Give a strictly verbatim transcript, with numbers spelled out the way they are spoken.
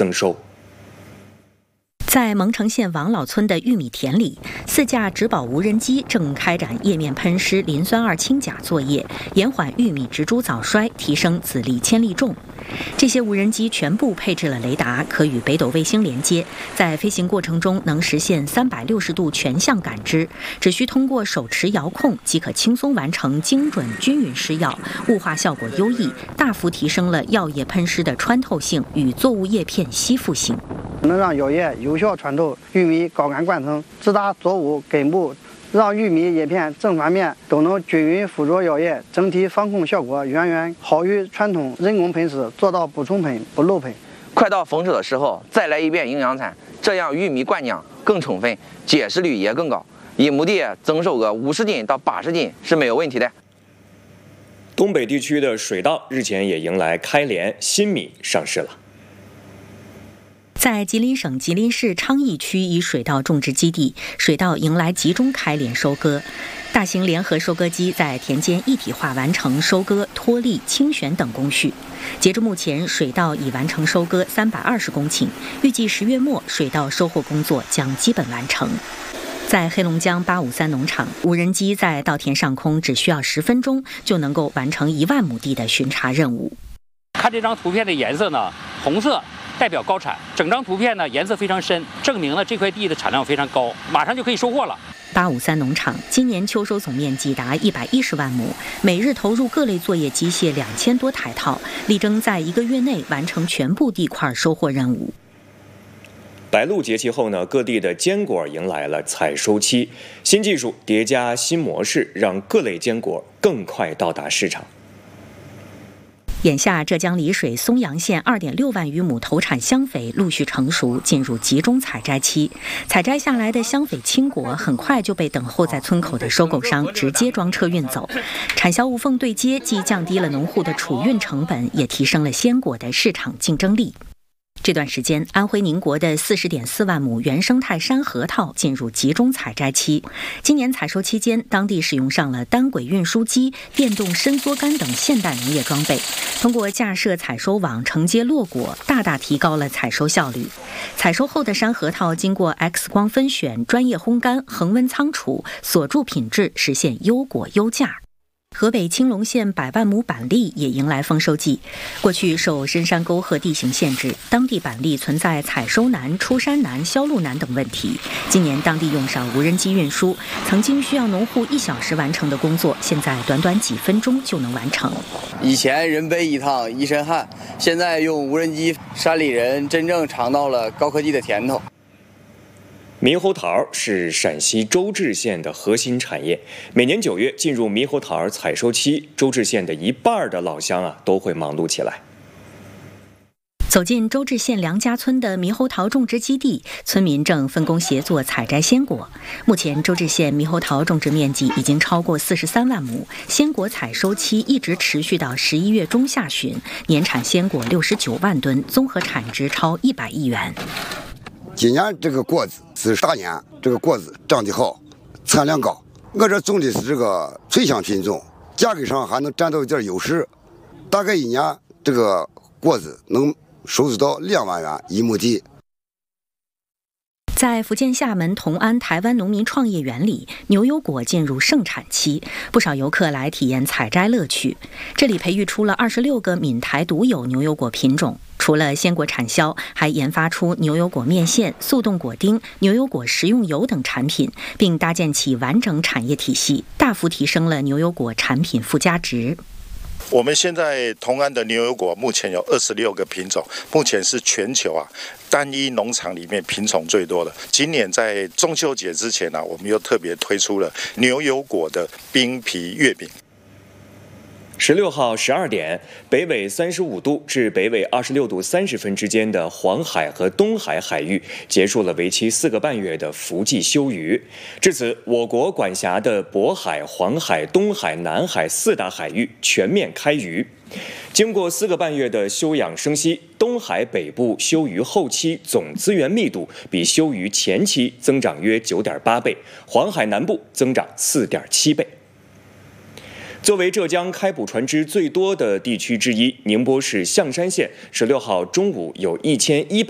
增收。 在蒙城县王老村的玉米田里，四架植保无人机正开展叶面喷施磷酸二氢钾作业，延缓玉米植株早衰，提升籽粒铅粒重。这些无人机全部配置了雷达，可与北斗卫星连接，在飞行过程中能实现三百六十度全向感知，只需通过手持遥控即可轻松完成精准均匀施药，雾化效果优异，大幅提升了药液喷施的穿透性与作物叶片吸附性， 能让药液有效穿透玉米秆杆冠层，直达作物根部，让玉米叶片正反面都能均匀附着药液，整体防控效果远远好于传统人工喷施，做到不重喷、不漏喷。 快到丰收的时候，再来一遍营养餐，这样玉米灌浆更充分，结实率也更高，一亩地增收个五十斤到八十斤是没有问题的。 东北地区的水稻日前也迎来开镰，新米上市了。 在吉林省吉林市昌邑区一水稻种植基地，水稻迎来集中开镰收割。大型联合收割机在田间一体化完成收割、脱粒、清选等工序。截至目前，水稻已完成收割三百二十公顷，预计十月末水稻收获工作将基本完成。在黑龙江八五三农场，无人机在稻田上空只需要十分钟就能够完成一万亩地的巡查任务。 看这张图片的颜色呢，红色代表高产，整张图片呢颜色非常深，证明了这块地的产量非常高，马上就可以收获了。 八五三农场今年秋收总面积达一百一十万亩，每日投入各类作业机械两千多台套，力争在一个月内完成全部地块收获任务。 白露节气后呢，各地的坚果迎来了采收期，新技术叠加新模式，让各类坚果更快到达市场。 眼下，浙江丽水松阳县二点六万余亩头产香榧陆续成熟，进入集中采摘期。采摘下来的香榧青果很快就被等候在村口的收购商直接装车运走，产销无缝对接，既降低了农户的储运成本，也提升了鲜果的市场竞争力。这段时间，安徽宁国的四十点四万亩原生态山核桃进入集中采摘期。今年采收期间，当地使用上了单轨运输机、电动伸缩杆等现代农业装备，通过架设采收网承接落果，大大提高了采收效率。采收后的山核桃经过 X 光分选、专业烘干、恒温仓储，锁住品质，实现优果优价。河北青龙县百万亩板栗也迎来丰收季。过去受深山沟壑地形限制，当地板栗存在采收难、出山难、销路难等问题。今年当地用上无人机运输，曾经需要农户一小时完成的工作，现在短短几分钟就能完成。 以前人背一趟一身汗，现在用无人机，山里人真正尝到了高科技的甜头。 猕猴桃是陕西周至县的核心产业，每年九月进入猕猴桃采收期，周至县的一半的老乡啊都会忙碌起来。 走进周至县梁家村的猕猴桃种植基地，村民正分工协作采摘鲜果。目前，周至县猕猴桃种植面积已经超过四十三万亩，鲜果采收期一直持续到十一月中下旬，年产鲜果六十九万吨，综合产值超一百亿元。 今年这个果子是大年，这个果子长得好，产量高。我这种的是这个脆香品种，价格上还能占到一点优势。大概一年这个果子能收入到两万元一亩地。 在福建厦门同安台湾农民创业园里，牛油果进入盛产期，不少游客来体验采摘乐趣。这里培育出了二十六个闽台独有牛油果品种，除了鲜果产销，还研发出牛油果面线、速冻果丁、牛油果食用油等产品，并搭建起完整产业体系，大幅提升了牛油果产品附加值。 我们现在同安的牛油果目前有二十六个品种，目前是全球啊单一农场里面品种最多的。今年在中秋节之前啊，我们又特别推出了牛油果的冰皮月饼。 十六号十二点，北纬三十五度至北纬二十六度三十分之间的黄海和东海海域结束了为期四个半月的伏季休渔。至此，我国管辖的渤海、黄海、东海、南海四大海域全面开渔。经过四个半月的休养生息，东海北部休渔后期总资源密度比休渔前期增长约 九点八倍，黄海南部增长 四点七倍。作为浙江开捕船只最多的地区之一，宁波市象山县十六号中午有一千一百